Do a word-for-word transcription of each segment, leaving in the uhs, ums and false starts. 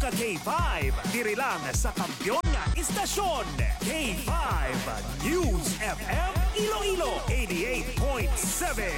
ka K five, diri lang sa kampiyon nga istasyon. K five News F M Iloilo eighty-eight point seven.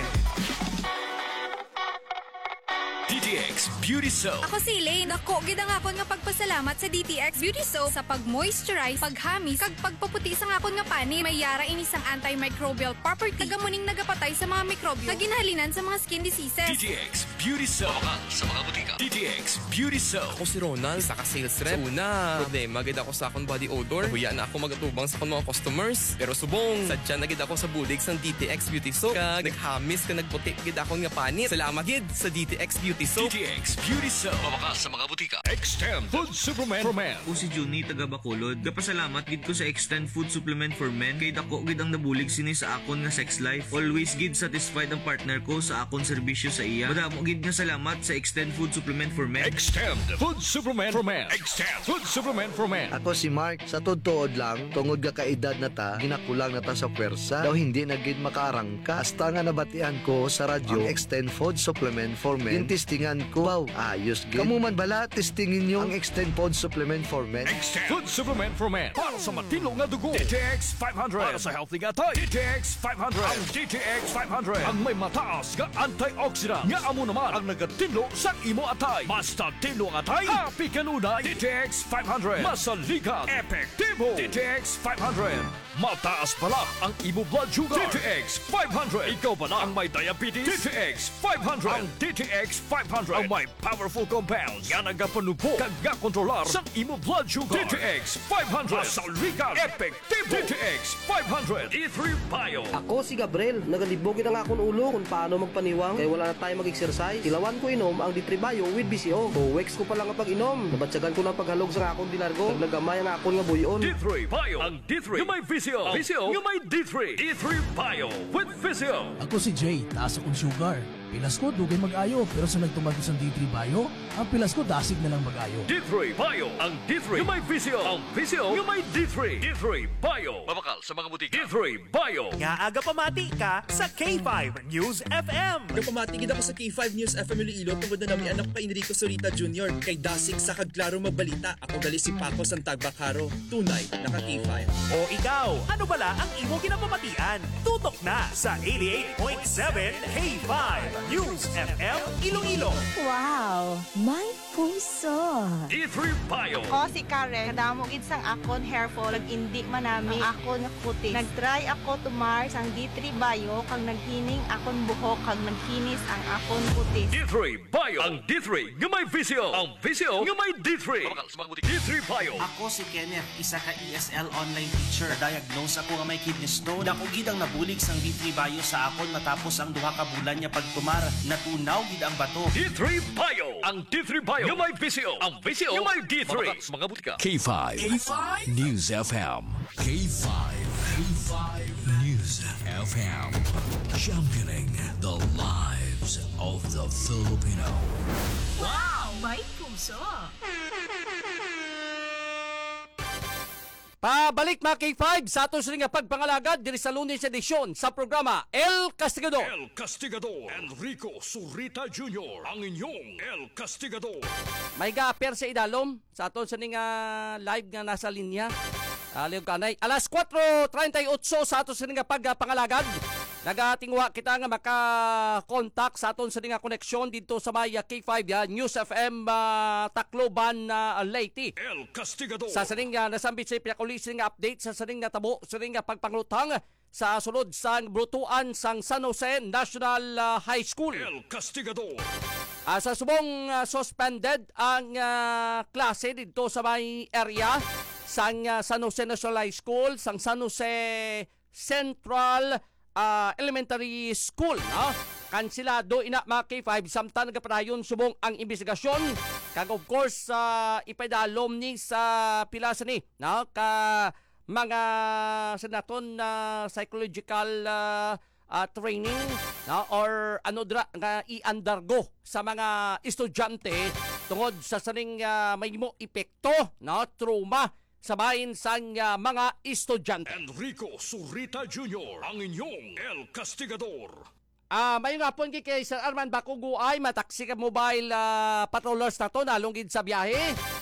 D T X Beauty Soap. Ako si Elaine. Ako, gidang akon nga pagpasalamat sa D T X Beauty Soap sa pag-moisturize, paghamis, kag pagpaputi sa akon nga pani. May yara ini isang antimicrobial property. Nagamuning nagapatay sa mga mikrobyo na ginahalinan sa mga skin diseases. D T X Beauty Soap. Mabakal sa mga butika. D T X Beauty Soap. Ako si Ronald, isa ka sales rep. Sa una, problema gid ako sa akong body odor. Huya na ako magatubang sa akong mga customers. Pero subong, sadya na gid ako sa bulig sang D T X Beauty Soap. Kag naghamis ka nagputi gid akong nga pani. Salamat gid sa D T X Beauty Soap. D T X Beauty Soap. Mabakal sa mga butika. Extend Food Supplement for Men. Ako si Juni, taga Bacolod. Kapasalamat gid ko sa Extend Food Supplement for Men. Kay dako gid ang nabulig sini sa akon nga sex life. Always gid satisfied ang partner ko sa akon serbisyo sa iya. Madamo gid nga salamat sa Extend Food Supplement for Men. Extend Food Supplement for Men. Extend Food Supplement for Men. Ako si Mark, sa todtood lang, tungod ka kaedad na ta, ginakulang na ta sa pwersa, daw hindi na gid makaarangka. Hasta nga nabatian ko sa radyo, ang Extend Food Supplement for Men. Yung testingan ko, wow, ayos gid. Kamu man bala, testingin nyo ang Extend Food Supplement for Men. Extend Food Supplement for Men. Para sa matino nga dugo. D T X five hundred. Para sa healthy nga tay. D T X five hundred. Ang D T X five hundred. Ang may mataas nga antioxidant. Nga amo naman ang nagatinlo sa imo atay. Basta tinlo ang atay. Happy kanunay. D T X five hundred. Masaligan. Epektibo. D T X five hundred. Mataas pala ang imo blood sugar. D T X five hundred. Ikaw pala ang may diabetes. D T X five hundred. Ang D T X five hundred. Ang may powerful compounds. Nga nagapanubo. Kag nga kontrolar sa imo blood sugar. D T X five hundred. Masaligan. Epektibo. D T X five hundred. D three Bio. Ako si Gabriel. Nagalibog na nga akong ulo kung paano magpaniwang. Kaya wala na tayo mag-exercise. Tilawan ko inom ang D three Bio with B C O. So, weeks ko pa lang ang pag-inom. Nabatsagan ko ng paghalog sa akong dinargo. Naglagamay ang akong nga buyon. D three Bio. Ang D three. Yung may V C O. V C O. Yung may D three. D three Bio with V C O. Ako si Jay, taas akong sugar. Pilas ko, dugay mag-ayo. Pero sa nagtumagos ng D three Bio, ang pilas ko dasig na lang mag-ayo. D three Bio. Ang D three. Yung may V C O. Ang V C O. Yung may D three. D three Bio. Mabakal sa mga butika. D three Bio. Nga aga pamati ka sa K five News F M. Nagpamatigid ako sa K five News F M Iloilo tungod na nami anak pa Enrico Sorita Junior Kay dasig sa kagklaro magbalita. Ako gali si Paco Santag Bacaro. Tunay, naka K five. O ikaw, ano bala ang imo ginapamatian? Tutok na sa eighty-eight point seven K five News F M Iloilo. Wow, may puso. D three Bio. Ako si Karen, kadamo gid sang akon hair fall, nag-indi man nami ang akon kutis. Nag-try ako tumar sang D three Bio kag naghining akon buhok kag nagkinis ang akon kutis. D three Bio. Ang D three nga may V C O. Ang V C O nga may D three. Mabakal sa mga butika. D three Bio. Ako si Kenneth, isa ka E S L online teacher. Diagnose ako nga may kidney stone. Dako gid ang nabulig sang D three Bio sa akon matapos ang duha ka bulan niya pagtumar. Natunaw gid ang bato. D three Bio. Ang D three Bio nga may V C O. Ang V C O nga may D three. Mabakal sa mga butika. K five. K five News F M. K five. K five News F M. Championing the lives of the Filipino. Wow, may puso. Pabalik mga K five sa atos ring nga pagpangalagad diri sa Lunes edisyon sa programa El Castigador. El Castigador. Enrico Surita Junior Ang inyong El Castigador. May ga-appear sa idalom sa aton sa ning uh, live nga nasa linya. Aliw kanay alas four thirty-eight sa aton sa ning nga pagpangalagad. Nagatingwa kita nga maka-contact sa aton sa nga koneksyon dito sa Maya K five ya News F M uh, Tacloban uh, Leyte. El Castigador. Sa saning nga nasambit sa pinakulising nga update sa saning nga tabo sa nga pagpanglutang sa sulod sang brutuan sang San Jose National uh, High School. El Castigador. Uh, sa subong uh, suspended ang uh, klase dito sa may area sang uh, San Jose National High School, sang San Jose Central Uh, elementary school, no? Kansilado ina mga K five samtang nagapadayon subong ang investigasyon kag of course uh, ipadalom ni sa pilasa ni, no? Ka mga senaton na uh, psychological uh, uh, training, no? Or ano dra nga i-undergo sa mga estudyante tungod sa saning uh, may mo epekto, no? Trauma sa bahin sang uh, mga estudyante. Enrico Surita Junior Ang inyong El Castigador. Ah, uh, may nga pon kay Sir Arman Bakugo ay mataksi ka mobile uh, patrollers na to nalunggid sa biyahe.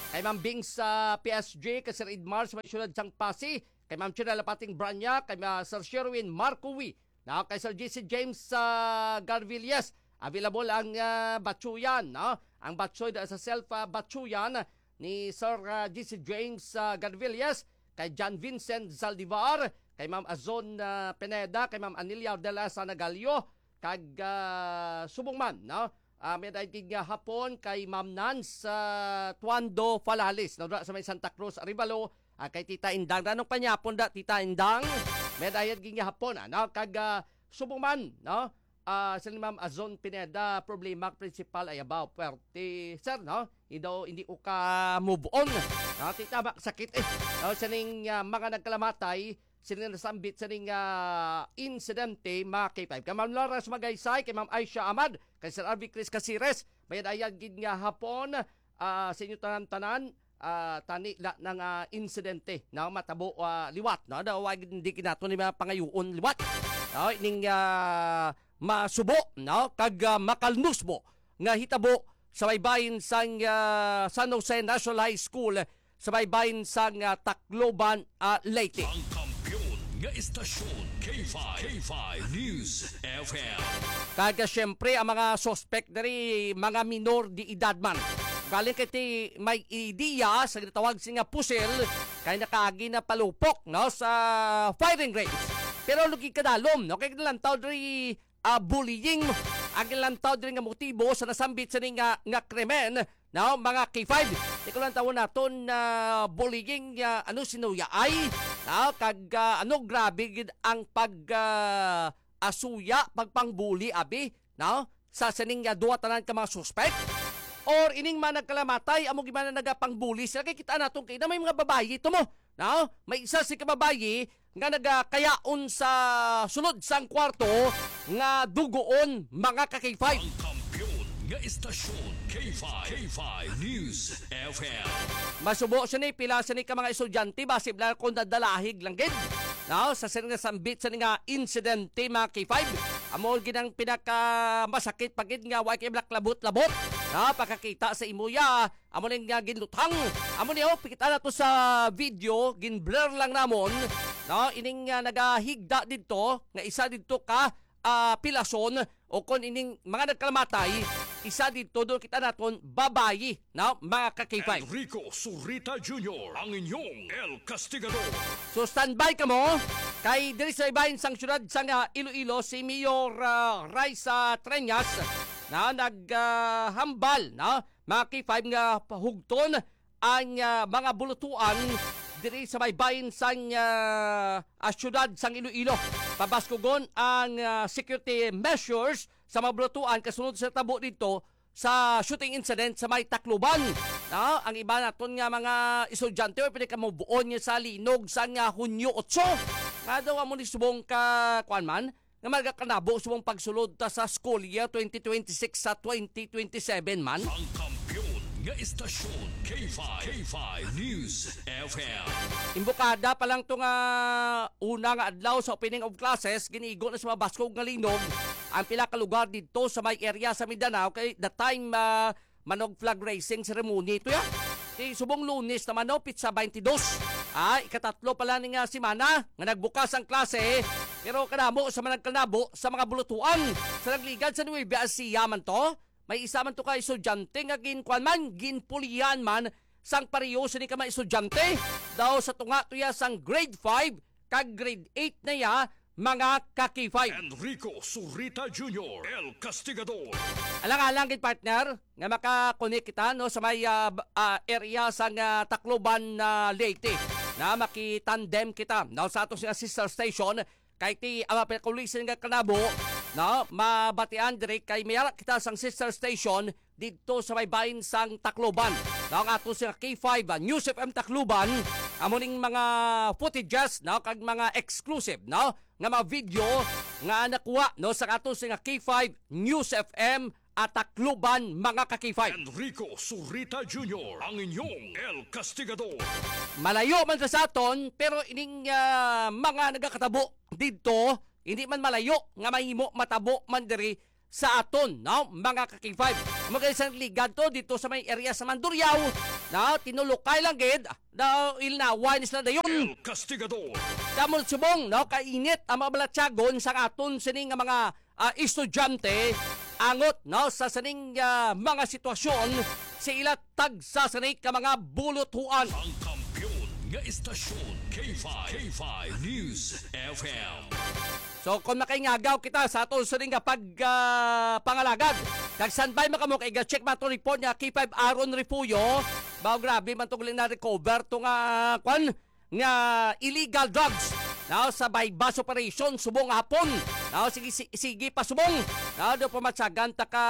Kay Ma'am Bing sa P S G, kay Sir Idmar sa may syudad sang Pasi, kay Ma'am Chira Lapating Branya, kay Ma Sir Sherwin Marcowi, na kay Sir J C James sa Garvillas. Available ang uh, Batsuyan, no? Ang Batsoy sa self uh, Batsuyan ni Sir uh, J C James sa uh, Garvillas, kay John Vincent Zaldivar, kay Ma'am Azon uh, Pineda, kay Ma'am Anilia de la Sanagalio, kag uh, Subongman, no? Uh, may daigig nga hapon kay Ma'am Nance sa uh, Tuando Falalis, no? Sa may Santa Cruz Arivalo, uh, kay Tita Indang. Nanong panyapon da, Tita Indang? May daigig nga hapon, ano? Kag uh, Subongman, no? Uh, sa Ma'am Azon Pineda, problema principal ay about puwerte, sir, no? Ido, hindi ko ka move on. No? Tita, sakit eh. No? Sa ning uh, mga nagkalamatay, sila nasambit sa ning uh, insidente, mga K five. Kay Ma'am Laura Magaysay, kay Ma'am Aisha Ahmad, kay Sir Arvi Chris Casires, bayan ayan gid nga hapon, uh, sa inyo tanan-tanan, uh, tani la ng uh, insidente na matabo uh, liwat. No? Daw, hindi kinato ni mga pangayuon liwat. No? Ining uh, masubo, no? Kag uh, makalnusbo nga hitabo sa baybayin sang uh, San Jose National High School sa baybayin sang uh, Tacloban, uh, Leyte. Ang kampiyon nga istasyon K five, K five News F M. Kag uh, syempre ang mga suspect diri mga minor di edad man. Galing kiti may ideya sa gitawag singa pusil kay nakaagi na palupok, no, sa firing range. Pero lugi kadalom, no, kay lantaw diri Uh, bullying, ang ilantaw din nga motibo sa nasambit sa nga, nga krimen, no, mga K five. Di ko lang tawon naton na uh, bullying, uh, ano sinuya ay, no, kag uh, ano grabe gid ang pag uh, asuya, pagpangbuli abi, no, sa sining uh, duwa tanan ka mga suspect. Or ining man nagkalamatay, amo gimana nagapangbuli sila, kay kita naton kay na may mga babayi to mo, no, may isa si kababayi nga nagakayaon sa sulod sang kwarto nga dugoon mga ka K five. Ang kampiyon nga istasyon K five, K five News F M. Masubo siya ni pila siya ni ka mga estudyante basib lang kung nadalahig lang gid. No, sa sir nga sambit sa nga insidente mga K five. Amo ginang pinaka masakit pagid nga wa kay black labot-labot. No, pakakita sa imuya, amo ning nga ginlutang. Amo ni oh, pikita na to sa video, gin-blur lang namon. No, ining uh, nagahigda dito nga isa dito ka uh, pilason o kon ining mga nagkalamatay isa dito do kita naton babayi, no, mga ka K five. Enrico Surita Junior ang inyong El Castigador. So standby ka mo kay diri sa ibahin sang syudad sang uh, Iloilo si Mayor uh, Raisa Treñas na naghambal, uh, no, mga K five nga hugton ang uh, mga bulutuan diri sa baybayin sang uh, uh, syudad sang Iloilo. Pabaskugon ang uh, security measures sa mga bulutuan kasunod sa tabo dito sa shooting incident sa may Tacloban. No? Ang iba naton nga mga estudyante o pwede ka mabuon niya sa linog sang uh, Hunyo eight. Nga daw mo ni subong ka kuan man nga magakanabo subong pagsulod ta sa school year twenty twenty-six sa twenty twenty-seven man. Ang kampiyon nga istasyon K five, K five News F M. Imbukada pa lang to nga una nga adlaw sa opening of classes, ginigo na sa mga baskog nga linog ang pila ka lugar dito sa may area sa Mindanao kay the time uh, manog flag raising ceremony ito ya. Kay subong Lunes naman no, pizza twenty-two. Ah, ikatatlo pala ni nga simana nga nagbukas ang klase. Pero kanamo sa mga nagkanabo sa mga bulutuan sa nagligad sa Nueva Ecija man to. May isa man to ka estudyante nga ginkuan man, ginpulian man sang pareho sa ni ka mga estudyante. Daw sa tunga to ya sang grade five kag grade eight na ya mga ka K five. Enrico Surita Junior El Castigador. Alang-alang gid partner nga makakonek kita no sa may uh, uh, area sang uh, Tacloban na uh, Leyte na makitandem kita no sa ato sa sister station kay ti ang uh, pinakulisin nga kanabo no mabatian diri kay mayara kita sang sister station dito sa may bahin sang Tacloban. No, ang ato sa K five uh, News F M Tacloban amo ning mga footages no kag mga exclusive no nga mga video nga nakuha no sa ato sa K five News F M at Tacloban mga ka K five. Enrico Surita Junior ang inyong El Castigador. Malayo man sa aton pero ining uh, mga nagakatabo dito hindi man malayo nga mahimo matabo man diri sa aton, no? Mga ka-K five. Mga isang ligad to dito sa may area sa Mandurriao, na tinulukay lang gid, na ilnawan isla dayon. El Castigador. Damon subong, no? Kainit ang mga balatsagon sa aton sining nga mga uh, estudyante, angot, no? Sa sining uh, mga sitwasyon, sa ila tag sa sining ka mga bulutuan. Ang kampiyon nga istasyon K five. K five News F M. So kung makaingagaw kita sa aton sa ring pag uh, pangalagad, kagsanbay makamok iga-check man to report nga K five Aaron Refuyo, bao grabe man tong na recover to nga kwan nga illegal drugs. Now sa bypass operation subong hapon. Now sige sige pa subong. Now do pamatsagan ta ka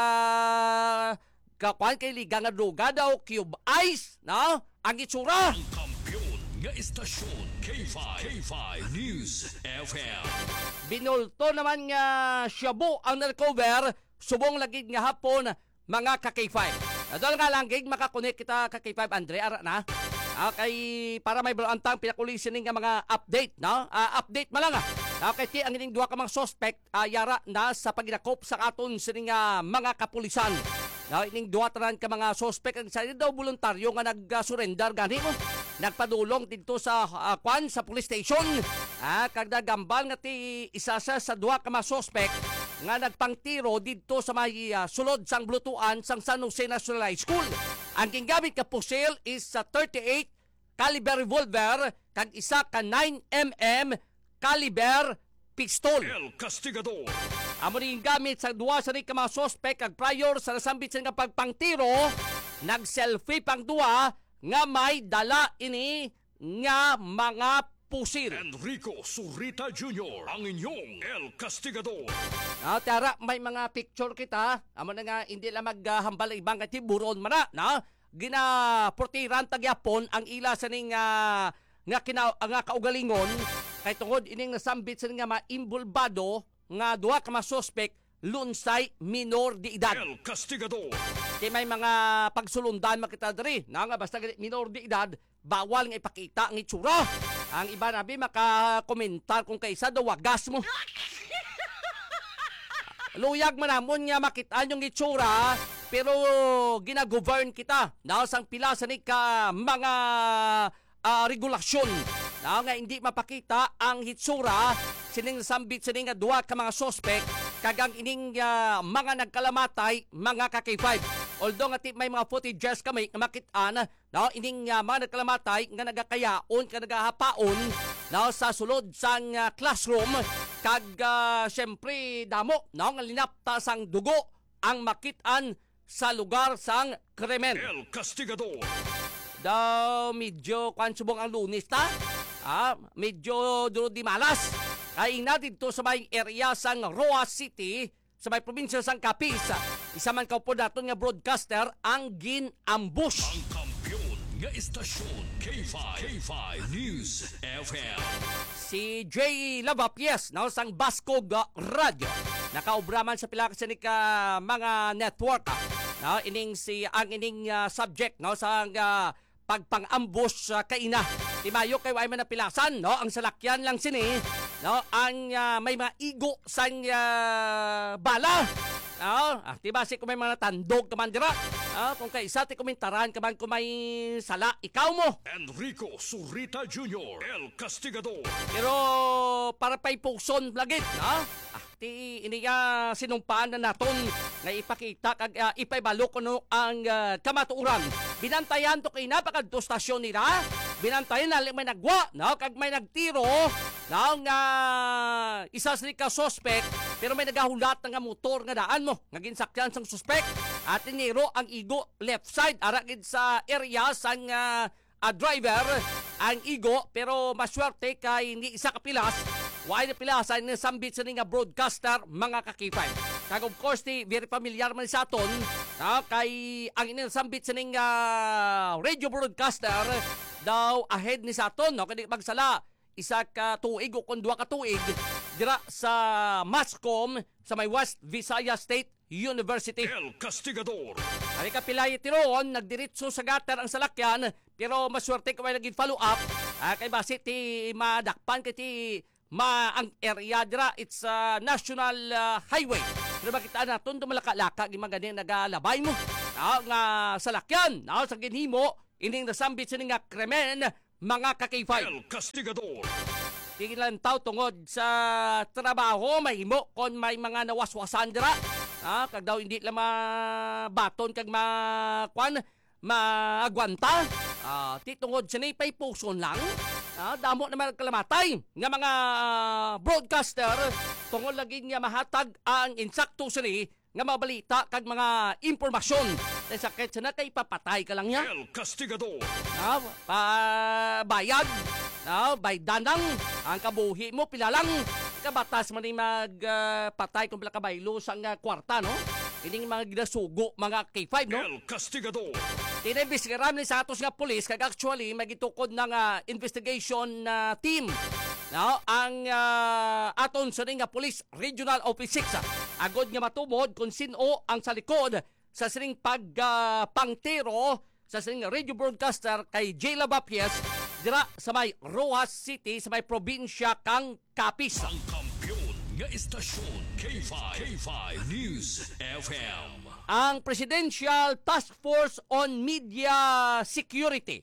kakwan kay liga nga droga daw cube ice, no? Ang itsura. Ang kampiyon nga istasyon K five. K five News F M. Binulto naman nga shabu ang na-recover subong lagid nga hapon mga ka-K five. Adol nga lang gig makakonek kita ka-K five Andre ara na. Okay, para may balantang pinakulisin nga mga update, no? Uh, update man lang. Ah. Okay, ti ang ining duha ka mga suspect uh, yara na sa pagdakop sa aton sining uh, mga kapulisan. Now, ining duha tanan ka mga suspect ang sa daw voluntaryo nga nag-surrender gani mo. Nagpadulong dito sa uh, kwan sa police station. Ah, kagda gambal nga ti isa sa sa duha ka mga suspect nga nagpangtiro dito sa may uh, sulod sang blutuan sang San Jose National High School. Ang gingamit ka pusil is sa thirty-eight caliber revolver kag isa ka nine millimeter caliber pistol. El Castigador. Amo ning gamit sa duwa sa ka mga suspect kag prior sa nasambit sa nga pagpangtiro, nag-selfie pang duwa nga may dala ini nga mga pusil. Enrico Surita Junior ang inyong El Castigador. Ah, tara, may mga picture kita. Amo na nga hindi lang maghambal ibang kati buron man na, na? Ginaportiran tagyapon ang ila sa ning uh, nga kina nga kaugalingon kay tungod ining nasambit sa nga maimbulbado nga duha ka mga suspect lunsay minor de edad. El Castigador. Di may mga pagsulundan makita diri na nga basta minor de edad bawal nga ipakita ang itsura. Ang iba nabi makakomentar kung kaysa daw wagas mo. Luyag man namon nga makita yung itsura pero ginagovern kita na sang pila sa ni ka mga uh, regulasyon na nga hindi mapakita ang hitsura sining sambit sining nga duha ka mga suspect kagang ining uh, mga nagkalamatay mga ka-K five. Although nga may mga footages kami nga makitaan na ining uh, mga nagkalamatay nga nagakayaon ka nagahapaon na sa sulod sang uh, classroom kag uh, syempre damo na nga linapta sang dugo ang makitaan sa lugar sang krimen. El Castigador. Daw medyo kwan subong ang lunis ta. Ah, medyo duro di malas. Ay na dito sa may area sang Roa City sa may probinsya sang Capiz. Isa man kaupo daton nga broadcaster ang gin-ambush. Ang kampiyon nga istasyon K five. K five News F M. Si Jay Lavapies na sang Bascog Radio. Nakaubraman sa pila kasi ni ka mga network. No, ining si ang ining uh, subject no sang uh, pagpang-ambush sa uh, kaina. Timayo kay way man napilasan no ang salakyan lang sini no ang uh, may mga igo sang uh, bala. No, ah, tiba si kung may mga tandog ka man dira. Ah, kung kay isa ti komentaran ka man kung may sala ikaw mo. Enrico Surita Junior El Castigador. Pero para pay puson lagit, no? Ah, ti iniya sinumpaan na naton nga ipakita kag uh, ipaybalo kuno ang uh, kamatuoran. Binantayan to kay napakadto stasyon nila. Binantayan na may nagwa, no? Kag may nagtiro, no? Nga isa sa ka suspect pero may nagahulat nga motor nga daan mo. Nga ginsakyan sang suspect at tiniro ang igo left side aragid sa area sang uh, uh, driver ang igo pero maswerte kay hindi isa kapilas. Why na pilasan ng sambit sa nga broadcaster mga ka-K five. Kag of course ti very familiar man sa aton no? Kay ang inyong sambit sa nga radio broadcaster daw ahead ni sa aton no? Kaya magsala isa ka tuig o kung dua ka tuig dira sa Mascom sa may West Visayas State University. El Castigador. Ari ka pilay tiroon nagdiretso sa gutter ang salakyan pero maswerte ko may naging follow up ah, kay base ti madakpan kay ti ma ang area dira it's a national uh, highway Pero makita naton dumalaka-laka gi mga gani nagalabay mo. No, nga salakyan, no, sa ginhimo ining nasambit sa nga krimen mga ka-K five. El Castigador. Tingin tao tungod sa trabaho mahimo kon may mga nawaswasan dira. Ah, kag daw hindi lang mabaton kag makwan maagwanta. Ah, ti tungod sa pay puson lang. Ah, damo naman kalamatay nga mga broadcaster tungod lagi nga mahatag ang insakto sini nga mga balita kag mga impormasyon. Dahil sakit sana kay papatay ka lang niya. El Castigador. Ah, pa bayad. Ah, baydanang ang kabuhi mo pila lang. Kabatas man ni magpatay uh, kung pala kabaylo sa uh, kwarta, no? Ining mga ginasugo, mga K five, no? El Castigador. Tinibis nga ram ni sa atos nga pulis kag actually magitukod ng uh, investigation uh, team. No, ang uh, aton sa nga Police Regional Office six uh, agod nga matubod kung sino ang sa likod sa sining pagpangtero uh, sa sining radio broadcaster kay J. Lavapies dira sa may Rojas City sa may probinsya kang Capiz. Ang kampiyon nga istasyon K five. K five News F M. Ang Presidential Task Force on Media Security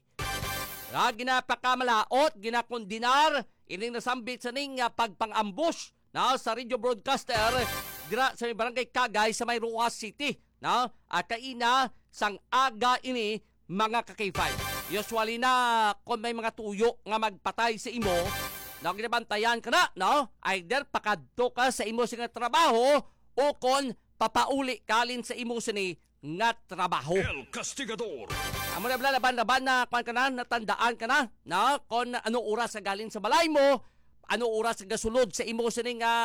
nga ginapakamalaot, ginakondinar ining nasambit sa ning uh, pagpang-ambush na sa radio broadcaster dira sa may barangay Kagay sa may Rojas City, na at kaina sang aga ini mga ka-K five. Usually na kung may mga tuyo nga magpatay sa imo, na ginabantayan ka na, no? Either pakadto ka sa imo nga trabaho o kon papauli kalin sa imo sini nga trabaho. El Castigador. Amo na bala laban-laban na kwan ka na, natandaan ka na, na kon ano oras sa galin sa balay mo, ano oras nga sulod sa imo sini nga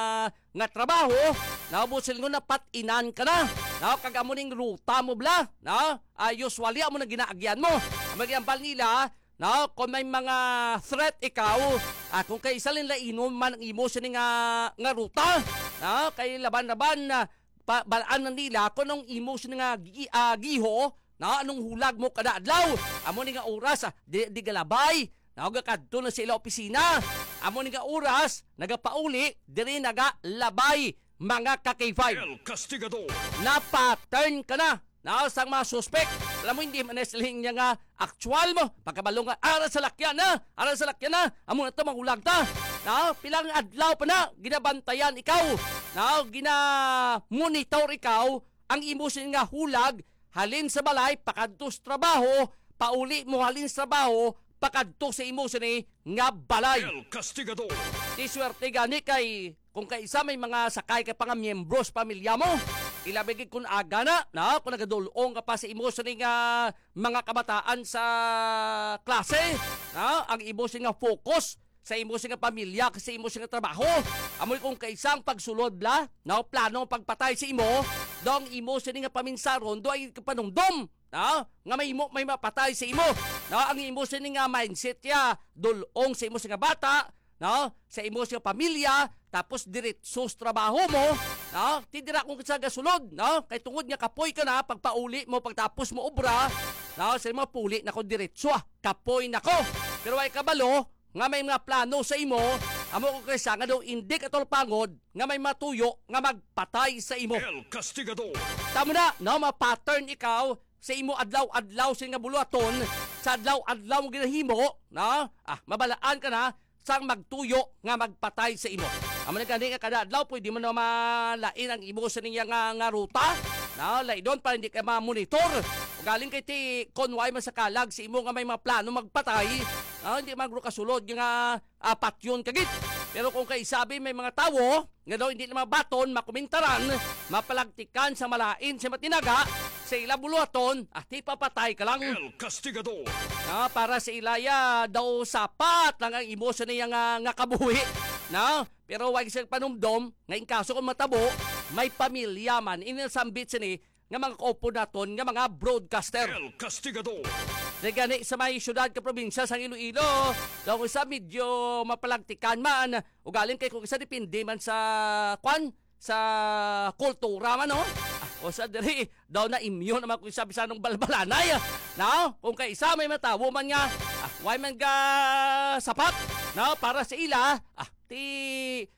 nga trabaho, na busil ngo na patinan ka na, na kag amo ning ruta mo bla, na uh, usually amo na ginaagyan mo. Magyambal nila, na kung may mga threat ikaw, uh, kung kay isa lang lainom man ang imo sini nga nga ruta, na kay laban-laban na uh, balaan na nila kung anong imo sini nga gi, uh, giho, na anong hulag mo kada adlaw. Amo ni nga oras ah, di, di galabay, na kadto na sa ila opisina. Amo ni nga oras nagapauli diri nagalabay mga ka-K five. El Castigador. Na pattern ka na. Na sang mga suspect, alam mo hindi man esling niya nga actual mo. Pagkabalong nga, ara sa lakyan na, ara sa lakyan na, amo na ito magulag ta. Na, pilang adlaw pa na, ginabantayan ikaw. Na, gina-monitor ikaw, ang imusin nga hulag, halin sa balay, pakadtos trabaho, pauli mo halin sa trabaho, pakadto sa imusin nga balay. El Castigador. Di swerte gani kay, kung kaisa may mga sakay ka pa nga miyembros pamilya mo, ilabigig kung aga na, na kung nagadulong ka pa sa emotion nga mga kabataan sa klase, na ang emotion nga focus sa emotion nga pamilya kasi emotion nga trabaho. Amoy kung kaisang pagsulod bla, na plano pagpatay sa imo, dong emotion nga paminsaron, do ay kapanungdom, na nga may imo may mapatay sa imo. Na ang emotion nga mindset ya dulong sa emotion nga bata, na sa emotion nga pamilya, tapos diretso sa trabaho mo, no? Tidira kung sa gasulod, no? Kay tungod nga kapoy ka na, pagpauli mo, pagtapos mo obra, no? Sa mga puli na ko diretso, ah, kapoy na ko. Pero ay kabalo, nga may mga plano sa imo, amo ko kaysa nga daw hindi katol pangod, nga may matuyo, nga magpatay sa imo. El Castigador. Tamo na, no? Ma-pattern ikaw sa imo adlaw-adlaw sa nga buluaton, sa adlaw-adlaw mo ginahimo, no? Ah, mabalaan ka na, sang magtuyo nga magpatay sa imo. Amo na gani nga kada adlaw pwede mo na malain ang imo sa niya nga, nga ruta. Na lay doon para hindi ka ma-monitor. Galing kay ti konway man sa kalag sa imo nga may mga plano magpatay. Na hindi magro kasulod nga apat yun kagit. Pero kung kay sabi may mga tawo nga daw hindi na mabaton, makomentaran, mapalagtikan sa malain sa matinaga, sa ila buluaton, at ipapatay ka lang. El Castigador. Na para sa ilaya daw sapat lang ang emosyon niya nga, nga kabuhi. Na, pero wag siyang panumdom, ngayon kaso kung matabo, may pamilya man, inasambit sini, nga mga kaupo naton, nga mga broadcaster. El Castigador. Nagani sa may syudad ka probinsya sa Iloilo, daw kung sa medyo mapalagtikan man, ugaling kay kung isa dipindi man sa, kwan, sa kultura man, no? O sa diri, daw na immune naman kung sabi sa nung balbalanay. No? Kung kaisa may matawo man nga, ah, why man ga sapat, no? Para sa ila, ah, ti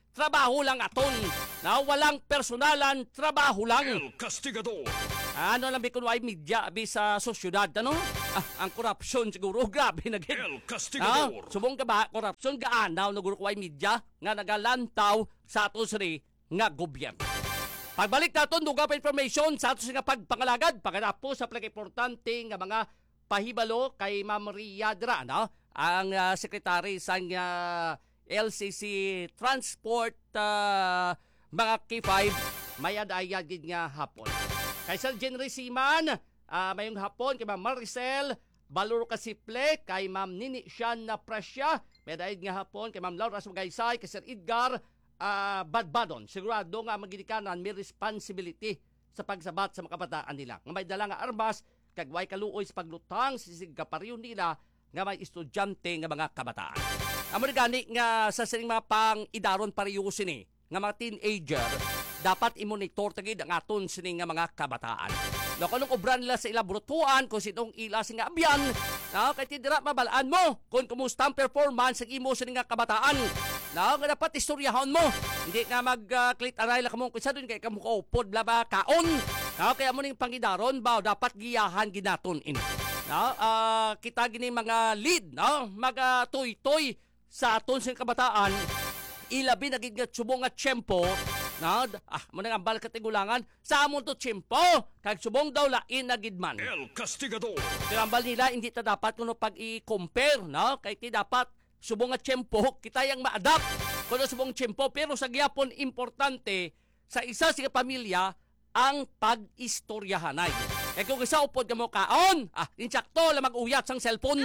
trabaho lang aton. Na walang personalan, trabaho lang. El Castigador. Ano lang bikon ay media abi sa sosyudad ano? Ah, ang korupsyon siguro grabe na gid. El Castigador. Ah, subong ka ba korupsyon gaanaw na guro ay media nga nagalantaw sa ato siri nga gobyerno. Pagbalik naton duga pa information sa ato nga pagpangalagad pagkatapos sa pagimportante nga mga pahibalo kay Ma'am Ria Dra, no? Ang uh, sekretary sa uh, L C C Transport uh, mga K five mayad-ayad gid nga hapon. Kay Sir Jenry Siman, uh, mayong hapon kay Ma'am Maricel Baluro Kasiple, kay Ma'am Nini Sian na Presya, mayad-ayad nga hapon kay Ma'am Laura Sugaysay, kay Sir Edgar uh, Badbadon. Sigurado nga magidikanan may responsibility sa pagsabat sa mga kabataan nila. Nga may dala nga armas, kagway kaluoy sa paglutang sisig kaparyo nila nga may estudyante nga mga kabataan. Amo gani nga sa sining mga pang-idaron pareho sini nga mga teenager dapat i-monitor tagid ang aton sining nga mga kabataan. No kanong obra nila sa ilaboratuan kung sinong ila sing nga abyan, no kay tidira mabalaan mo kung kumusta ang performance sa imo sining nga kabataan. No nga dapat istoryahon mo. Hindi nga mag-clit uh, aray la kamo kung sa dun kay kamo kaupod bla ba kaon. No kaya mo ning pangidaron ba dapat giyahan ginaton ini. No uh, kita gini mga lead no mga toy-toy sa aton sing kabataan. Ilabi na gid nga subong nga tiyempo. No, ah, mo nang ambal katigulangan sa amon to tiyempo kag subong daw lain na gidman. El Castigador. Pero ambal nila hindi ta dapat kuno pag i-compare, no? Kay ti dapat subong nga tiyempo kita yang ma-adapt kuno subong tiyempo pero sa gyapon importante sa isa sa pamilya ang pag-istoryahanay. Kay kung isa upod ka mo kaon, ah, insakto la mag-uyat sang cellphone.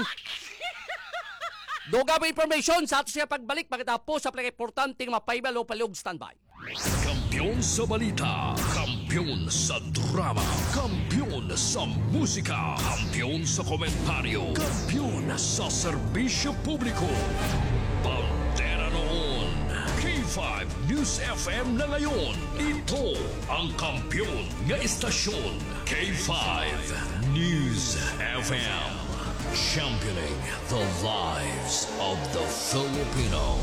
Duga ba information sa ato siya pagbalik pagkatapos sa pagka-importante nga mapaybalo palog standby. Kampiyon sa balita, kampiyon sa drama, kampiyon sa musika, kampiyon sa komentaryo, kampiyon sa serbisyo publiko. Pantera noon, K five News F M na ngayon. Ito ang kampiyon nga istasyon, K five News F M. Championing the lives of the Filipino.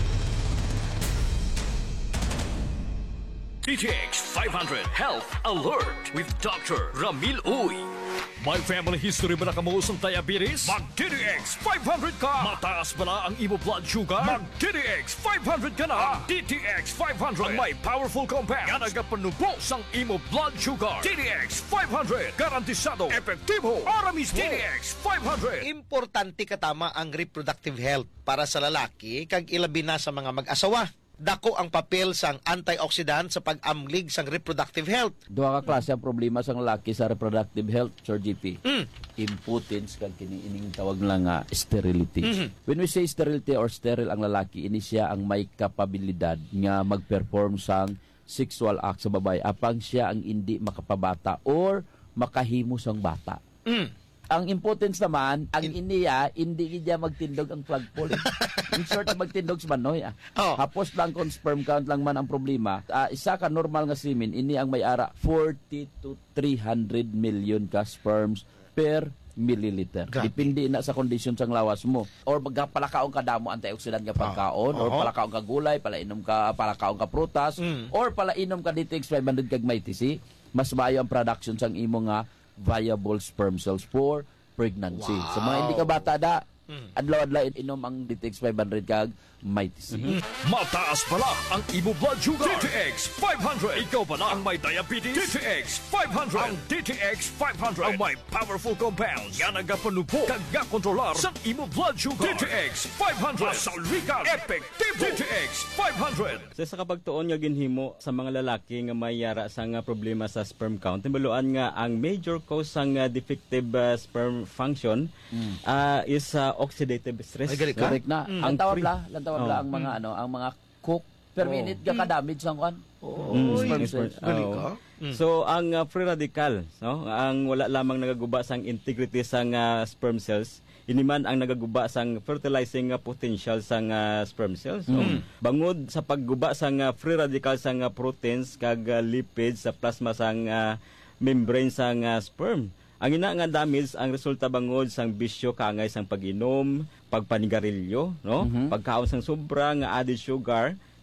D T X five hundred Health Alert with Doctor Ramil Uy. May family history ba na kamusang diabetes? Mag-D T X five hundred ka! Mataas ba na ang imo blood sugar? Mag-D T X five hundred ka na! Ang D T X five hundred ang may powerful compound nga nagapanubos ang imo blood sugar. D T X five hundred garantisado, epektibo, para mismo. D T X five hundred. Importante katama ang reproductive health para sa lalaki kag ilabi na sa mga mag-asawa. Dako ang papel sang antioxidant sa pag-amlig sang reproductive health. Duha ka klase ang problema sang lalaki sa reproductive health, Sir G P. Mm. Impotence kag kini ining tawag lang nga sterility. Mm-hmm. When we say sterility or sterile ang lalaki, ini siya ang may kapabilidad nga mag-perform sang sexual act sa babae apang siya ang hindi makapabata or makahimo sang bata. Mm. Ang impotence naman, ang In- iniya, hindi niya magtindog ang plug pole. In short, magtindog sa manoy. Ah. Oh. Hapos lang kung sperm count lang man ang problema. Uh, isa ka normal nga semen, ini ang may ara forty to three hundred million ka sperms per milliliter. Grabe. Depende na sa condition sang lawas mo. Or magpalakaon ka damo antioxidant nga pagkaon, Oh. or Uh-huh. palakaon ka gulay, palainom ka palakaon ka prutas, Mm. or palainom ka D T X five hundred kag may T C. Mas mayo ang production sang imo nga viable sperm cells for pregnancy. Wow. So mga hindi ka bata da, Mm. adlaw-adlaw inom ang D T X five hundred kag may T C. Mm-hmm. Mataas pala ang imo blood sugar. D T X five hundred. Ikaw pala ang may diabetes. D T X five hundred. Ang D T X five hundred ang may powerful compounds nga nagapanupo kag kontrolar sa imo blood sugar. D T X five hundred. Masalwikan, epektibo. D T X five hundred. So sa kapagtuon nga ginhimo sa mga lalaki nga may yara sa nga problema sa sperm count, timbuluan nga ang major cause sang uh, defective uh, sperm function Mm. uh, is uh, oxidative stress. Ay, galit ka? Correct na. Mm. Ang tawag free- la, ang tawag la Oh. ang mga ano, ang mga cook per Oh. minute ka ka-damage sang kwan. Mm, Sperm sperm- cells. oo. So ang uh, free radical, no, ang wala lamang nagaguba sang integrity sang uh, sperm cells, ini man ang nagaguba sang fertilizing uh, potential sang uh, sperm cells. So, Mm. bangod sa pagguba sang uh, free radical sang uh, proteins kag uh, lipids sa plasma sang uh, membrane sang uh, sperm. Ang ina nga damage ang resulta bangod sang bisyo kaangay sang pag-inom, pagpanigarilyo, no? Mhm. Pagkaon sang sobra nga added sugar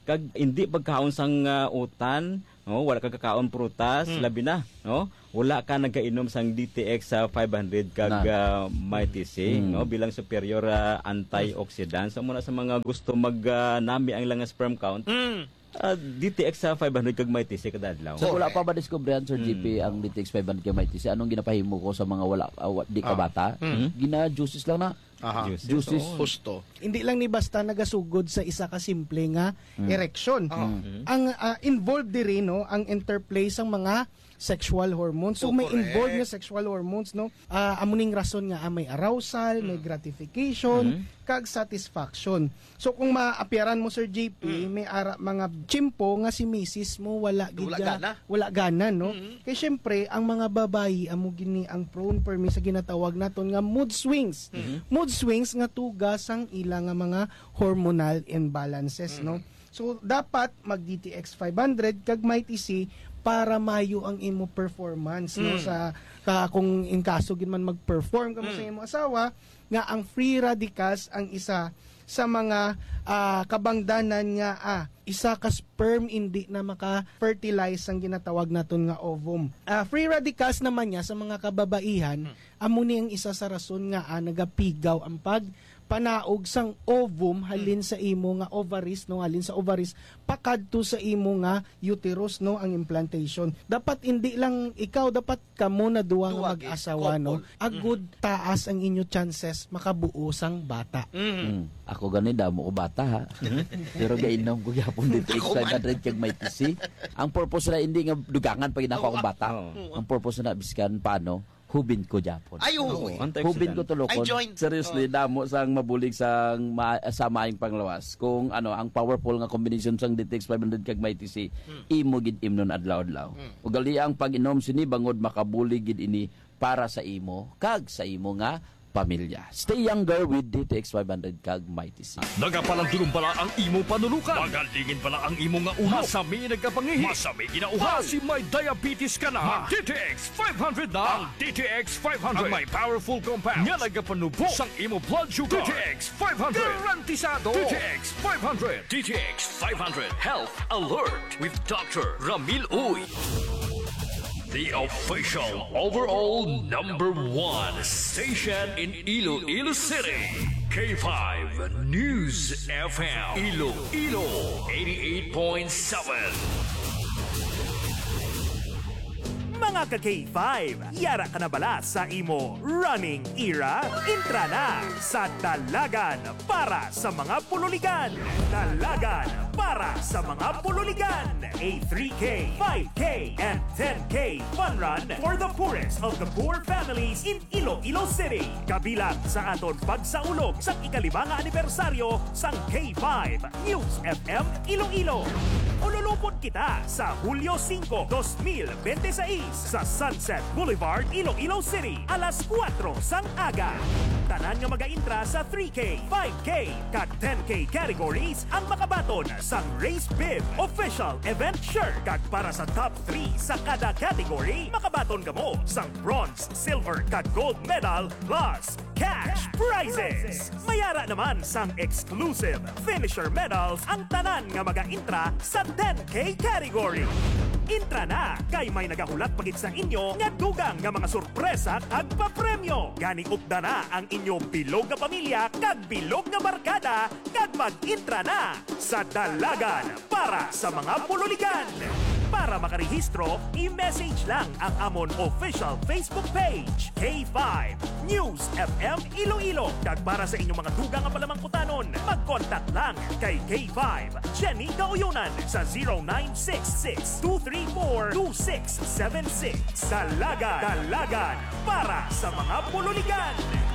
kag hindi pagkaon sang uh, utan, no, wala ka kakaon prutas, Hmm. labi na, no? Wala ka nagkainom sang D T X sa five hundred kag uh, Mighty C, Hmm. no, bilang superior uh, antioxidant. So muna sa mga gusto magnami uh, ang lang sperm count. Hmm. Uh, D T X sa five hundred kag Mighty C kada adlaw. So wala pa ba diskubrehan Sir G P Mm. ang D T X five hundred kay Mighty C? Anong ginapahimo ko sa mga wala uh, di ka Ah. bata? Mm. Gina juices lang na. Aha. Juices. Husto. Hindi lang ni basta nagasugod sa isa ka simple nga Mm. erection. Mm. Ang ah, involved diri no ang interplay sang mga sexual hormones. So Oh, may correct. involved nga sexual hormones no. Ah, amuning rason nga ah, may arousal, may gratification, kag satisfaction. So kung maapyaran mo Sir J P, may ara, mga chimpo nga si misis mo wala gid Wala nga- gana. wala gana no. Kay syempre ang mga babayi amo gini ang prone permi sa ginatawag naton nga mood swings. Mood swings nga tugas ang ilang nga mga hormonal imbalances no. So dapat mag D T X five hundred kag Mighty C para mayo ang imo performance no Mm. sa ka, kung in kaso gid man mag-perform kamo sa imo asawa nga ang free radicals ang isa sa mga ah, kabangdanan nga ah, isa ka sperm hindi na maka-fertilize ang ginatawag naton nga ovum. Ah, free radicals naman niya sa mga kababaihan amo ni ang isa sa rason nga ah, nagapigaw ang pag panaog sang ovum halin sa imo nga ovaries no halin sa ovaries pakadto sa imo nga uterus no ang implantation. Dapat hindi lang ikaw, dapat kamo na duwa nga mag-asawa no. Agud taas ang inyo chances makabuo sang bata. Mm. Ako gani damo ko bata ha. Pero gainom ko gyapon D T X five hundred kag Mighty C. Ang purpose na hindi nga dugangan pag ako akong bata. Ang purpose na biskan paano hubin ko japon. Ay, oo. Hubin ko I tulokon. join. Seriously, damo sang mabulig sang ma sa maayong panglawas. Kung ano, ang powerful nga combination sang D T X five hundred kag Mighty C, imo gid imnon adlaw-adlaw. Ug gali ang pag-inom sini bangod makabulig gid ini para sa imo kag sa imo nga pamilya. Stay younger with D T X five hundred kag Mighty C. Nagapalandulong pala ang imo panulukan. Magalingin pala ang imo nga uhaw. Masami nagkapangihi. Masami ginauhaw. Kasi may diabetes ka na. Mag D T X five hundred na. Ang D T X five hundred. Ang may powerful compound. Nga nagapanubo sang imo blood sugar. D T X five hundred. Garantisado. D T X five hundred. D T X five hundred Health Alert with Doctor Ramil Uy. The official overall number one station in Iloilo City. K five News F M. Iloilo eighty-eight point seven. Mga ka-K five, yara ka na bala sa imo running era? Intra na sa Dalagan para sa mga pululigan. Dalagan para sa mga pululigan. A three K, five K, and ten K fun run for the poorest of the poor families in Iloilo City. Kabilang sa aton pagsaulog sa ikalimang anibersaryo sang K five News F M Iloilo. Ululupot kita sa Hulyo five, twenty twenty-six sa Sunset Boulevard, Iloilo City, alas kwatro sang aga. Tanan nga mag-intra sa three K, five K, kag ten K categories ang makabaton sang Race Bib Official Event Shirt. Kag para sa top three sa kada category, makabaton ka mo sang bronze, silver, kag gold medal plus cash prizes. Mayara naman sang exclusive finisher medals ang tanan nga mag-intra sa ten K category. Intra na kay may nagahulat pagit sa inyo nga dugang nga mga sorpresa kag papremyo. Gani upda na ang inyo bilog nga pamilya kag bilog nga barkada kag mag-intra na sa Dalagan para sa mga pululigan. Para makarehistro, i-message lang ang amon official Facebook page, K five News F M Iloilo. Kag para sa inyong mga dugang nga palamangkutanon, mag-contact lang kay K five Jenny Gauyunan sa zero nine six six, two three four, two six seven six. Dalagan, Dalagan para sa mga pululigan.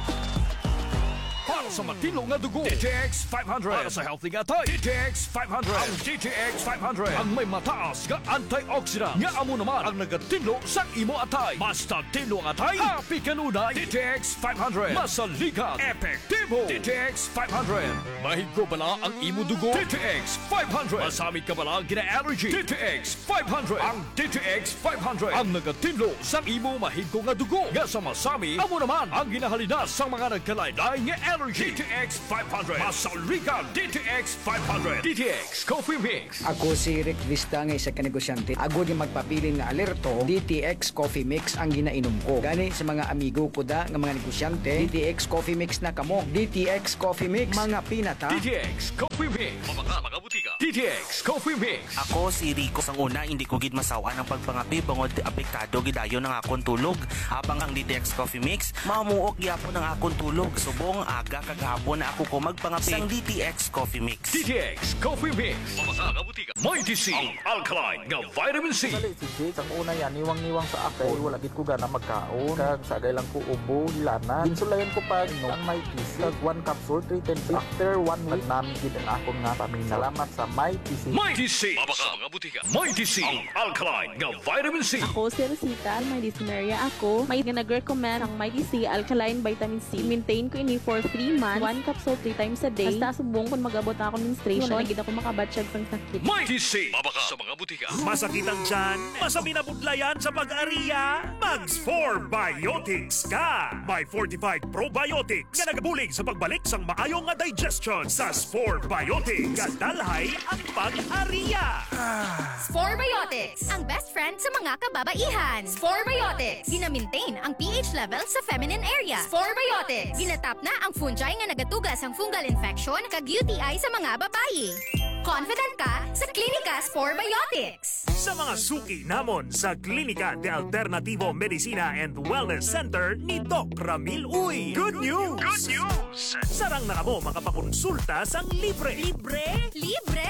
Para sa matino nga dugo, D T X five hundred. Para sa healthy nga tayo, D T X five hundred. Ang D T X five hundred ang may mataas nga antioxidant. Nga amo naman ang nagatinlo sa imo atay. Basta tinlo ang atay, happy kanunay. D T X five hundred. Masaligan, epektibo. D T X five hundred. Mahigko bala ang imo dugo. D T X five hundred. Masamit ka bala gina-allergy. D T X five hundred. Ang D T X five hundred ang nagatinlo sa imo mahigko nga dugo. Nga sa masami, amo naman ang ginahalina sa mga nagkalaylay nga allergy. D T X five hundred. Masaligan D T X five hundred. D T X Coffee Mix. Ako si Rick Vista nga isa ka negosyante. Ako di magpapili nga alerto, D T X Coffee Mix ang ginainom ko. Gani sa mga amigo ko da nga mga negosyante, D T X Coffee Mix na kamo. D T X Coffee Mix, mga pinata. D T X Coffee Mix. Mga mga butika. D T X Coffee Mix. Ako si Rico. Sang una, hindi ko gid masawa ng pagpangapi bangod apektado gidayo ng akon tulog. Habang ang D T X Coffee Mix, mamuok gyapon ng akon tulog. Subong aga kagahapon na ako ko magpangapi sang D T X Coffee Mix. D T X Coffee Mix. Mga mga butika. Mighty C. Ang alkaline nga vitamin C. Dali si Jake, ang una yan, niwang-niwang sa akay, wala gid ko gana magkaon. Kag sagay lang ko ubo, hilana. Ginsulayan ko pa no, ang Mighty C. Kag one capsule, three times after one week, namin gid ang akong nga paminaw. Salamat sa Mighty C. Mighty C. Mga mga butika. Mighty C. Ang alkaline nga vitamin C. Ako si Rosita, may dysmenorrhea ako. May nag-recommend ang Mighty C Alkaline Vitamin C. Maintain ko ini for three months, one capsule three times a day. Basta subong kung mag-abot na ako menstruation, wala gid ako makabatsyag sang sakit. Mighty C. Mabaka sa mga butika. Masakit ang tiyan, masabi na budlayan sa pag-ariya, Mags four Biotics ka! May fortified probiotics nga nagabulig sa pagbalik sang maayong nga digestion sa four Biotics. Kadalhay ang pag-ariya! Spore Biotics, ang best friend sa mga kababaihan. Spore Biotics, gina-maintain ang pH level sa feminine area. Spore Biotics, ginatap na ang fungi nga nagatugas ang fungal infection kag U T I sa mga babayi. Confident ka sa Klinika Spore Biotics. Sa mga suki namon sa Klinika de Alternativo Medicina and Wellness Center ni Doc Ramil Uy. Good news! Good news! Sarang na kamo makapakonsulta sang libre. Libre? Libre!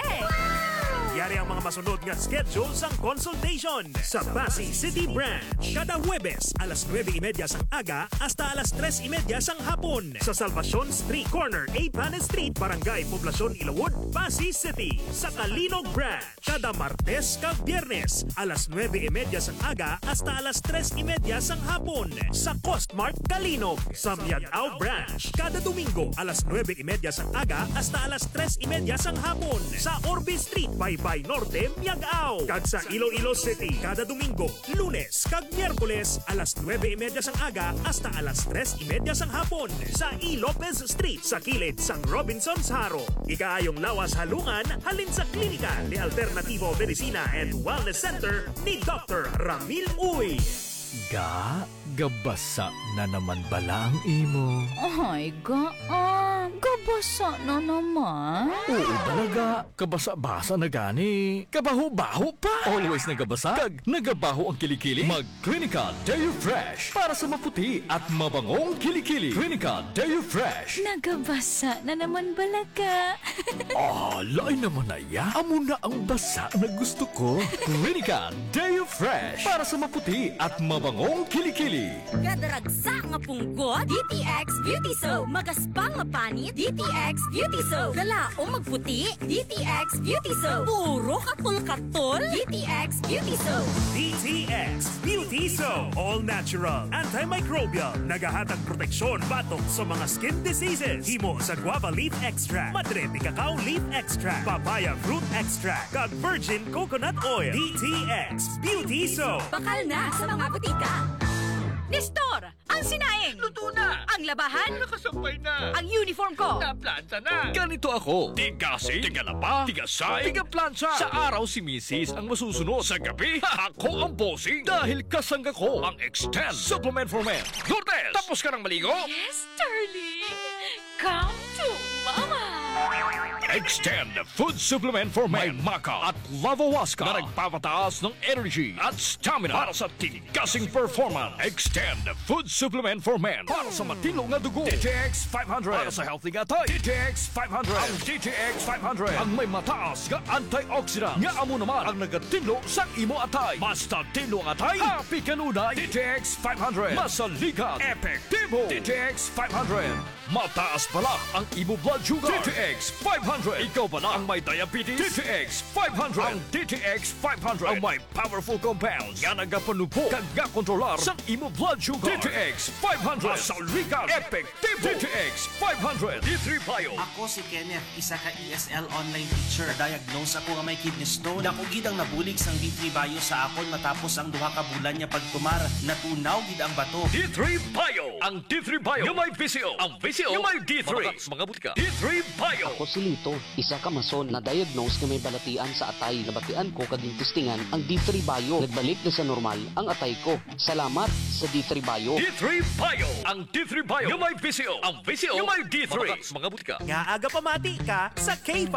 Yari ang mga masunod nga schedule sang consultation sa Pasig City Branch. Kada Huwebes, alas nueve y media sang aga hasta alas tres y media sang hapon. Sa Salvacion Street Corner, A. Panes Street, Barangay Poblacion, Ilawod, Pasig City. Sa Kalinog Branch, kada Martes kag Biyernes, alas nueve y media sang aga hasta alas tres y media sang hapon. Sa Costmart Kalinog. Sa Miagao Branch, kada Domingo, alas nueve y media sang aga hasta alas tres y media sang hapon. Sa Orbe Street, Baybay Norte, Miagao. Kag sa Iloilo City, kada Domingo, Lunes kag Miyerkules, alas nueve y media sang aga hasta alas tres y media sang hapon. Sa E. Lopez Street, sa kilid sang Robinson's Haro. Ikaayong lawas halungan, halin sa Klinika de Alternativo Medicina and Wellness Center ni Doctor Ramil Uy. Ga, gabasa na naman bala ang imo. Ay, gaan. Gabasa na naman. Oo talaga, kabasa-basa na gani. Kabaho-baho pa. Always nagabasa, kag nagabaho ang kilikili. Mag Clinical Deo Fresh para sa maputi at mabangong kilikili. Clinical Deo Fresh. Nagabasa na naman balaga. Ah, lain naman na ya. Amo na ang basa na gusto ko. Clinical Deo Fresh para sa maputi at mabangong kilikili. Gadaragsa nga punggot, D T X Beauty Soap. Magaspang nga panit, D T X Beauty Soap. Galaong magputi, D T X Beauty Soap. Puro katol-katol, D T X Beauty Soap. D T X Beauty Soap. All natural, antimicrobial, nagahatag proteksyon batok sa mga skin diseases. Himo sa guava leaf extract, madre de cacao leaf extract, papaya fruit extract, kag virgin coconut oil. D T X Beauty Soap. Bakal na sa mga butika. Nestor, ang sinaing. Luto na. Ang labahan. Nakasampay na. Ang uniform ko. Naplansa na. Ganito ako. Tigasi, tigalapa, tigasay, tigaplansa. Sa araw si Missus ang masusunod. Sa gabi, ako ang bossing. Dahil kasangga ko ang Extend Supplement for Men. Lourdes, tapos ka ng maligo? Yes, darling. Come to mama. Extend Food Supplement for Men. May Maca at Lavawaska na nagpapataas ng energy at stamina para sa tigasing performance. Extend Food Supplement for Men para sa matino nga dugo. D T X five hundred para sa healthy nga tayo. D T X five hundred. Ang D T X five hundred ang may mataas nga antioxidant nga amo naman ang nagatinlo sa imo atay. Basta tinlo ang atay, happy kanunay. D T X five hundred masaligan, epektibo. D T X five hundred mataas pala ang imo blood sugar. D T X five hundred. Ikaw pala ang may diabetes. D T X five hundred. Ang D T X five hundred ang may powerful compounds nga nagapanupo kag nga kontrolar sa imo blood sugar. D T X five hundred masaligan, epektibo. D T X X five hundred. D three Bio. Ako si Kenneth, isa ka E S L online teacher. Diagnose ako nga may kidney stone. Dako gid ang nabulig sang D three Bio sa akon matapos ang duha ka bulan niya pagtumar. Natunaw gid ang bato. D three Bio. Ang D three Bio yung may V C O. Ang V C O yung may D three. Mga, mga butika. D three Bio. Ako si Lito, isa ka mason na diagnose nga may balatian sa atay. Nabatian ko kaging testingan ang D three Bio. Nagbalik na sa normal ang atay ko. Salamat sa D three Bio. D three Bio. Ang D three Bio yung may V C O. Ang V C O yung may D three. Mga, mga butika. Nga aga pamati ka sa K five.